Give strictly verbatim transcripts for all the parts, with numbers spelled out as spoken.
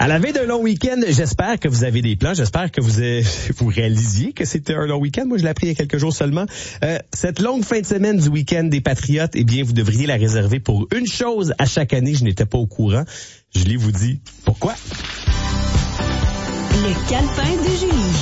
À la veille d'un long week-end, j'espère que vous avez des plans. J'espère que vous euh, vous réalisiez que c'était un long week-end. Moi, je l'ai appris il y a quelques jours seulement. Euh, cette longue fin de semaine du week-end des Patriotes, eh bien, vous devriez la réserver pour une chose à chaque année. Je n'étais pas au courant. Je l'ai vous dit. Pourquoi? Le calepin de Julie.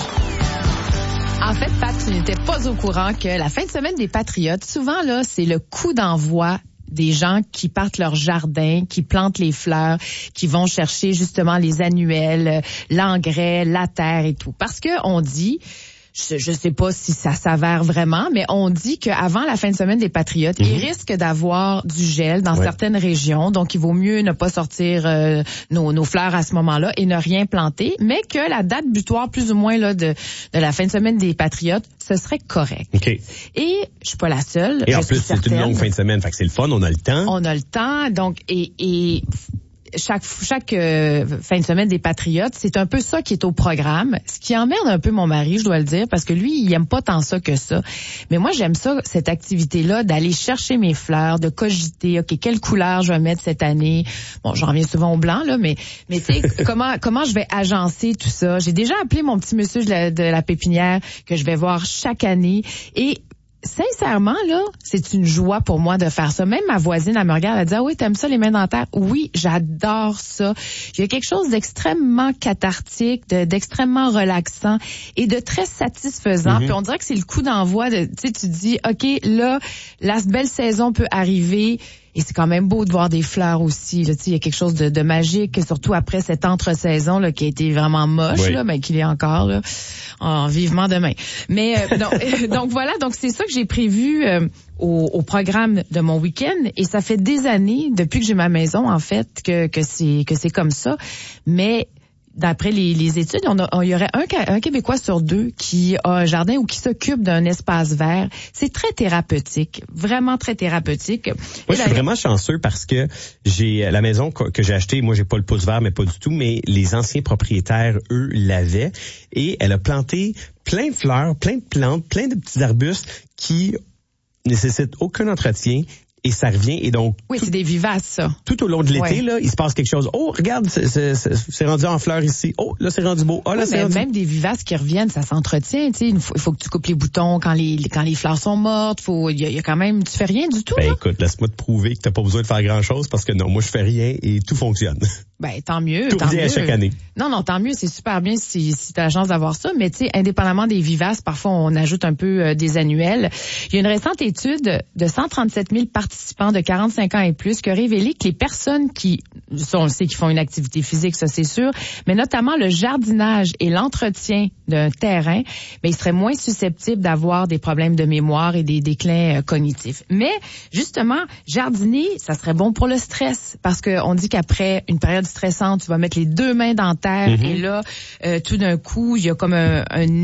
En fait, Pat, tu n'étais pas au courant que la fin de semaine des Patriotes, souvent, là, c'est le coup d'envoi des gens qui partent leur jardin, qui plantent les fleurs, qui vont chercher justement les annuels, l'engrais, la terre et tout. Parce que on dit, je, je sais pas si ça s'avère vraiment, mais on dit qu'avant la fin de semaine des Patriotes, mmh. il risque d'avoir du gel dans ouais. certaines régions, donc il vaut mieux ne pas sortir euh, nos, nos fleurs à ce moment-là et ne rien planter, mais que la date butoir plus ou moins là de, de la fin de semaine des Patriotes, ce serait correct. Okay. Et je suis pas la seule. Et en plus, c'est une longue fin de semaine, fait que c'est le fun, on a le temps. On a le temps, donc et, et chaque chaque euh, fin de semaine des Patriotes, c'est un peu ça qui est au programme. Ce qui emmerde un peu mon mari, je dois le dire, parce que lui, il aime pas tant ça que ça. Mais moi, j'aime ça, cette activité-là, d'aller chercher mes fleurs, de cogiter, ok, quelle couleur je vais mettre cette année. Bon, j'en reviens souvent au blanc, là, mais mais tu sais, comment comment je vais agencer tout ça. J'ai déjà appelé mon petit monsieur de la, de la pépinière que je vais voir chaque année et sincèrement, là, c'est une joie pour moi de faire ça. Même ma voisine, elle me regarde, elle dit « Ah oui, t'aimes ça, les mains dans la terre? » Oui, j'adore ça. Il y a quelque chose d'extrêmement cathartique, de, d'extrêmement relaxant et de très satisfaisant. Mm-hmm. Puis on dirait que c'est le coup d'envoi de, tu sais, tu dis « OK, là, la belle saison peut arriver. » Et c'est quand même beau de voir des fleurs aussi. Là, il y a quelque chose de, de magique, surtout après cette entre-saison là, qui a été vraiment moche, oui. là, mais qu'il est encore là, en vivement demain. Mais euh, donc, donc voilà, donc c'est ça que j'ai prévu euh, au, au programme de mon week-end. Et ça fait des années, depuis que j'ai ma maison, en fait, que, que c'est que c'est comme ça. Mais d'après les, les études, on a, on, il y aurait un, un Québécois sur deux qui a un jardin ou qui s'occupe d'un espace vert. C'est très thérapeutique, vraiment très thérapeutique. Moi, je suis vraiment chanceux parce que j'ai la maison que j'ai achetée, moi, j'ai pas le pouce vert, mais pas du tout, mais les anciens propriétaires, eux, l'avaient. Et elle a planté plein de fleurs, plein de plantes, plein de petits arbustes qui nécessitent aucun entretien. Et ça revient, et donc... Oui, tout, c'est des vivaces, ça. Tout au long de l'été, ouais. là, il se passe quelque chose. Oh, regarde, c'est, c'est, c'est, c'est rendu en fleurs ici. Oh, là, c'est rendu beau. Oh, là, oui, c'est mais rendu... Même des vivaces qui reviennent, ça s'entretient, tu sais. Il faut, il faut que tu coupes les boutons quand les, quand les fleurs sont mortes. Faut, il y, y a quand même... Tu fais rien du tout, Ben, là. écoute, laisse-moi te prouver que t'as pas besoin de faire grand-chose parce que non, moi, je fais rien et tout fonctionne. Ben, tant mieux. Tout tant revient mieux. à chaque année. Non, non, tant mieux. C'est super bien si, si t'as la chance d'avoir ça. Mais, tu sais, indépendamment des vivaces, parfois, on ajoute un peu euh, des annuels. Il y a une récente étude de cent trente-sept mille participants de quarante-cinq ans et plus qui a révélé que les personnes qui, ça, on le sait, qui font une activité physique, ça, c'est sûr, mais notamment le jardinage et l'entretien d'un terrain, ben, ils seraient moins susceptibles d'avoir des problèmes de mémoire et des déclins euh, cognitifs. Mais, justement, jardiner, ça serait bon pour le stress parce que on dit qu'après une période stressante, tu vas mettre les deux mains dans terre mm-hmm. et là, euh, tout d'un coup, il y a comme un, un